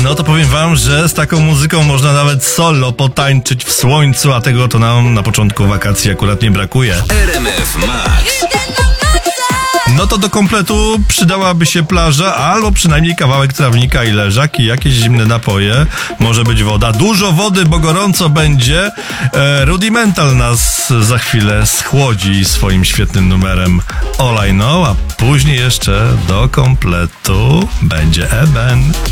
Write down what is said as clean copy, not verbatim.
No to powiem wam, że z taką muzyką można nawet solo potańczyć w słońcu, a tego to nam na początku wakacji akurat nie brakuje. RMF Max. No to do kompletu przydałaby się plaża, albo przynajmniej kawałek trawnika i leżak i jakieś zimne napoje. Może być woda. Dużo wody, bo gorąco będzie. Rudimental nas za chwilę schłodzi swoim świetnym numerem All I Know, a później jeszcze do kompletu będzie Eben.